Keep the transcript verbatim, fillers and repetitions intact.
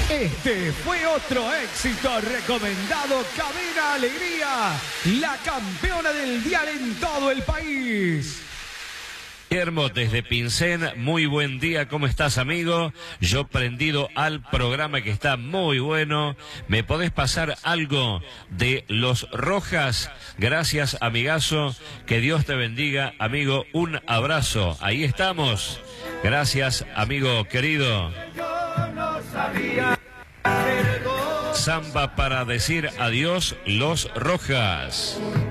Este fue otro éxito recomendado. Cabina Alegría, la campeona del dial en todo el país. Guillermo desde Pincén, muy buen día, ¿cómo estás, amigo? Yo prendido al programa que está muy bueno. ¿Me podés pasar algo de Los Rojas? Gracias, amigazo, que Dios te bendiga, amigo, un abrazo, ahí estamos. Gracias, amigo querido. Samba para decir adiós, Los Rojas.